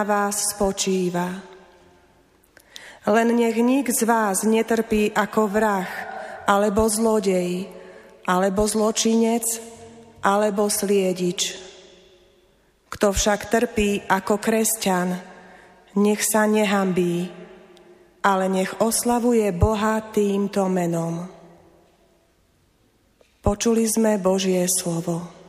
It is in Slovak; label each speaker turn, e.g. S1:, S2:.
S1: vás spočíva. Len nech nik z vás netrpí ako vrah, alebo zlodej, alebo zločinec, alebo sliedič. Kto však trpí ako kresťan, nech sa nehanbí, ale nech oslavuje Boha týmto menom. Počuli sme Božie slovo.